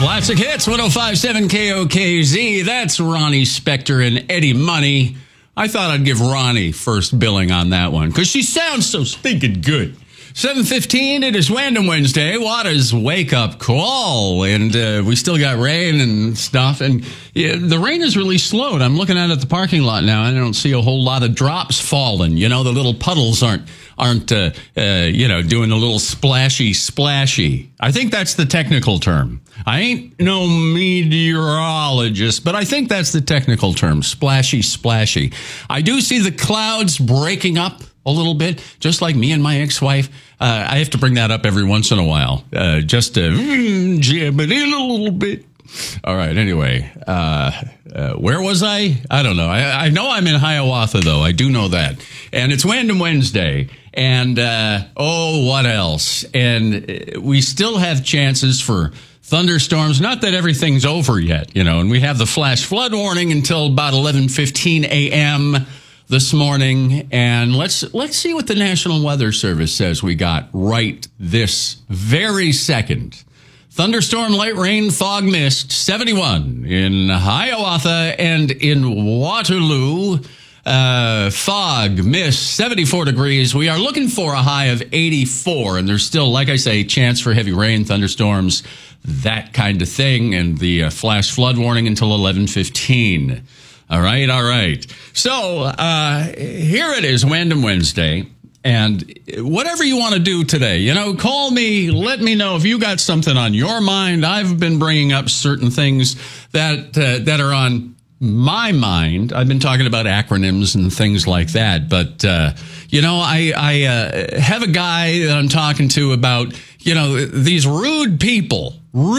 Classic Hits, 105.7 KOKZ. That's Ronnie Spector and Eddie Money. I thought I'd give Ronnie first billing on that one because she sounds so stinking good. 7:15, it is Random Wednesday. Wada's wake-up call, and we still got rain and stuff. And the rain has really slowed. I'm looking out at the parking lot now, and I don't see a whole lot of drops falling. You know, the little puddles aren't doing a little splashy. I think that's the technical term. I ain't no meteorologist, but I think that's the technical term, splashy. I do see the clouds breaking up a little bit, just like me and my ex-wife. I have to bring that up every once in a while, just to jam it in a little bit. All right, anyway, where was I? I don't know. I know I'm in Hiawatha, though. I do know that. And it's Random Wednesday. And, what else? And we still have chances for thunderstorms. Not that everything's over yet, and we have the flash flood warning until about 11:15 a.m. this morning. And let's see what the National Weather Service says we got right this very second. Thunderstorm, light rain, fog, mist, 71 in Hiawatha and in Waterloo. Fog, mist, 74 degrees. We are looking for a high of 84, and there's still, like I say, chance for heavy rain, thunderstorms, that kind of thing, and the flash flood warning until 11:15. All right. So here it is, Random Wednesday. And whatever you want to do today, call me, let me know if you got something on your mind. I've been bringing up certain things that are on my mind. I've been talking about acronyms and things like that. But, I have a guy that I'm talking to about, these rude people,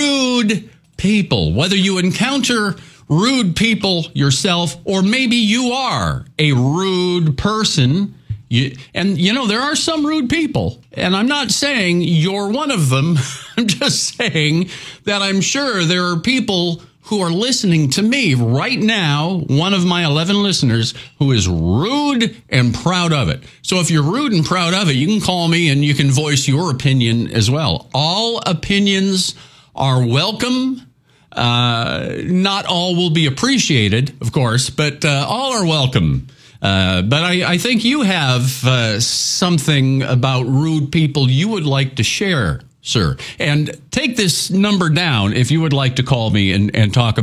whether you encounter rude people yourself, or maybe you are a rude person. There are some rude people, and I'm not saying you're one of them. I'm just saying that I'm sure there are people who are listening to me right now, one of my 11 listeners, who is rude and proud of it. So if you're rude and proud of it, you can call me and you can voice your opinion as well. All opinions are welcome. Not all will be appreciated, of course, but all are welcome. But I think you have something about rude people you would like to share, sir. And take this number down if you would like to call me and talk about